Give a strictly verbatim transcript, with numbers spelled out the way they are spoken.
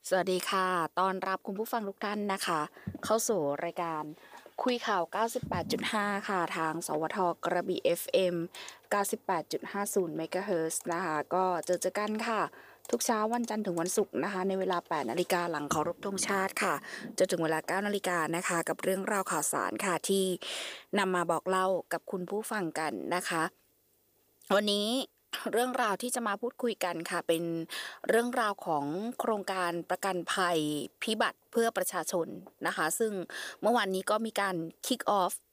สวัสดีค่ะต้อนรับคุณผู้ฟังทุกท่านนะคะเข้าสู่รายการคุยข่าว เก้าสิบแปดจุดห้า ค่ะทางสวทกระบี่ เอฟ เอ็ม เก้าสิบแปดจุดห้าศูนย์ เมกะเฮิรตซ์นะคะก็เจอเจอกันค่ะทุกเช้าวันจันทร์ถึงวันศุกร์นะคะในเวลา แปด นาฬิกาหลังเคารพธงชาติค่ะจนถึงเวลา เก้า นาฬิกานะคะกับเรื่องราวข่าวสารค่ะที่นำมาบอกเล่ากับคุณผู้ฟังกันนะคะวันนี้เรื่องราวที่จะมาพูดคุยกันค่ะเป็นเรื่องราวของโครงการประกันภัยพิบัติเพื่อประชาชนนะคะซึ่งเมื่อวานนี้ก็มีการ kick off